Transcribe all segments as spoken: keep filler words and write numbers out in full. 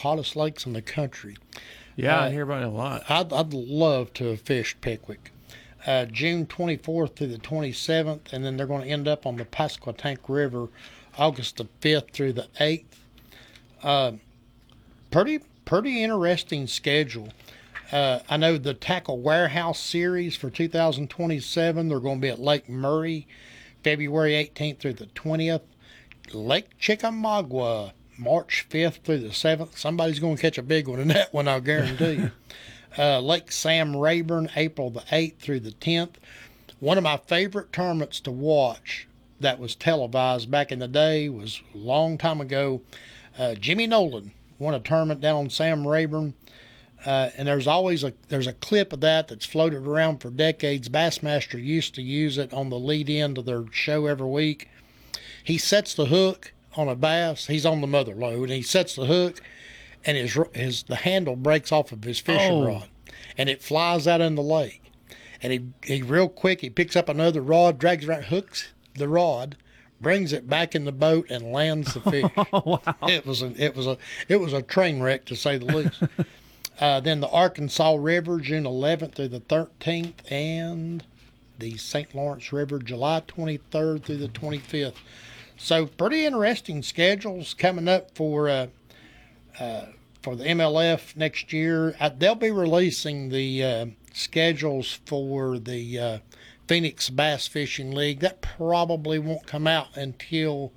hottest lakes in the country. Yeah, uh, I hear about it a lot. I'd, I'd love to have fished Pickwick. Uh, June twenty-fourth through the twenty-seventh, and then they're going to end up on the Pasquotank River August the fifth through the eighth. Uh, pretty, pretty interesting schedule. Uh, I know the Tackle Warehouse Series for two thousand twenty-seven, they're going to be at Lake Murray, February eighteenth through the twentieth. Lake Chickamauga, March fifth through the seventh. Somebody's going to catch a big one in that one, I'll guarantee you. Uh, Lake Sam Rayburn, April the eighth through the tenth. One of my favorite tournaments to watch that was televised back in the day was a long time ago. Uh, Jimmy Nolan won a tournament down on Sam Rayburn. Uh, and there's always a there's a clip of that that's floated around for decades. Bassmaster used to use it on the lead in to their show every week. He sets the hook on a bass. He's on the mother lode, and he sets the hook, and his his the handle breaks off of his fishing Oh. rod, and it flies out in the lake. And he he real quick he picks up another rod, drags it around, hooks the rod, brings it back in the boat, and lands the fish. Oh, wow. It was a it was a it was a train wreck, to say the least. Uh, then the Arkansas River, June eleventh through the thirteenth, and the Saint Lawrence River, July twenty-third through the twenty-fifth. So pretty interesting schedules coming up for uh, uh, for the M L F next year. Uh, they'll be releasing the uh, schedules for the uh, Phoenix Bass Fishing League. That probably won't come out until,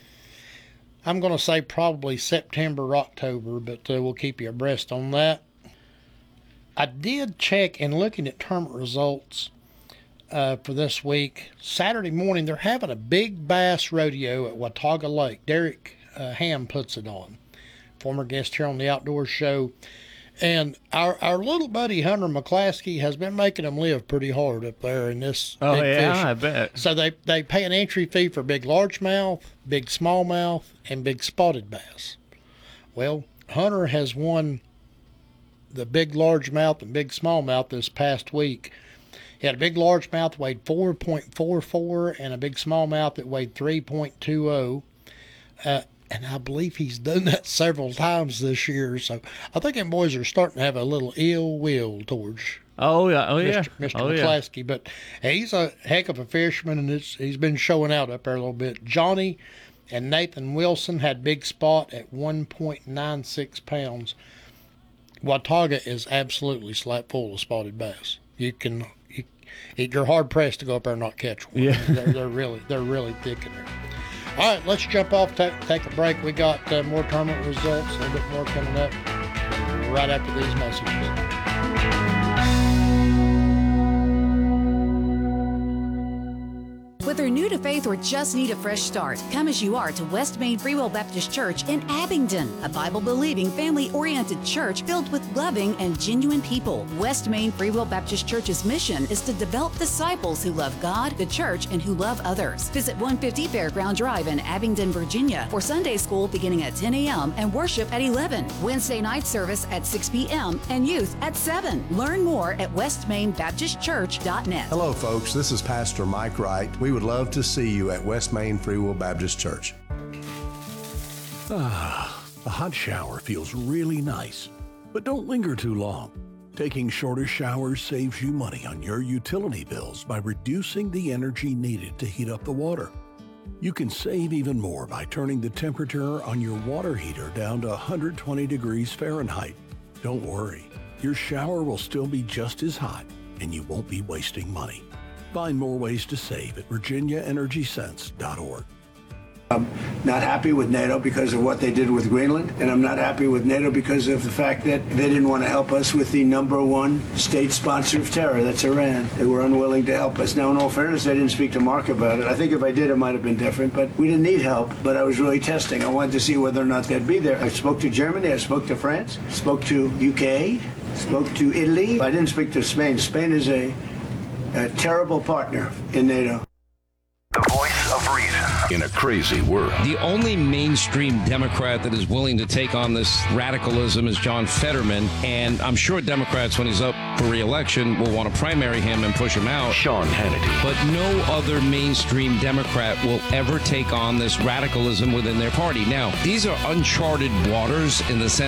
I'm going to say probably September or October, but uh, we'll keep you abreast on that. I did check, in looking at tournament results uh, for this week. Saturday morning, they're having a big bass rodeo at Watauga Lake. Derek uh, Ham puts it on, former guest here on the Outdoor Show. And our our little buddy Hunter McClaskey has been making them live pretty hard up there in this Oh, big yeah, fishing. I bet. So they, they pay an entry fee for big largemouth, big smallmouth, and big spotted bass. Well, Hunter has won the big largemouth and big smallmouth this past week. He had a big largemouth weighed four point four four and a big smallmouth that weighed three point two oh. Uh, and I believe he's done that several times this year. So I think them boys are starting to have a little ill will towards Oh, yeah. Oh, yeah. Mister Mister Oh, yeah. McClaskey. But he's a heck of a fisherman, and it's, he's been showing out up there a little bit. Johnny and Nathan Wilson had big spot at one point nine six pounds. Watauga is absolutely slap full of spotted bass. You can, you, you're hard pressed to go up there and not catch one. Yeah. they're, they're really, they're really thick in there. All right, let's jump off, take, take a break. We got uh, more tournament results, a little bit more coming up right after these messages. Whether new to faith or just need a fresh start, come as you are to West Main Free Will Baptist Church in Abingdon, a Bible-believing, family-oriented church filled with loving and genuine people. West Main Free Will Baptist Church's mission is to develop disciples who love God, the church, and who love others. Visit one fifty Fairground Drive in Abingdon, Virginia for Sunday school beginning at ten a.m. and worship at eleven. Wednesday night service at six p.m. and youth at seven. Learn more at west main baptist church dot net. Hello, folks. This is Pastor Mike Wright. We would love to see you at West Main Free Will Baptist Church. Ah, a hot shower feels really nice, but don't linger too long. Taking shorter showers saves you money on your utility bills by reducing the energy needed to heat up the water. You can save even more by turning the temperature on your water heater down to one hundred twenty degrees Fahrenheit. Don't worry, your shower will still be just as hot and you won't be wasting money. Find more ways to save at virginia energy sense dot org. I'm not happy with NATO because of what they did with Greenland, and I'm not happy with NATO because of the fact that they didn't want to help us with the number one state sponsor of terror, that's Iran. They were unwilling to help us. Now, in all fairness, I didn't speak to Mark about it. I think if I did, it might have been different, but we didn't need help, but I was really testing. I wanted to see whether or not they'd be there. I spoke to Germany, I spoke to France, spoke to U K, spoke to Italy. I didn't speak to Spain. Spain is a a terrible partner in NATO. The voice of reason in a crazy world. The only mainstream Democrat that is willing to take on this radicalism is John Fetterman, and I'm sure Democrats, when he's up for re-election, will want to primary him and push him out. Sean Hannity. But no other mainstream Democrat will ever take on this radicalism within their party. Now, these are uncharted waters in the sense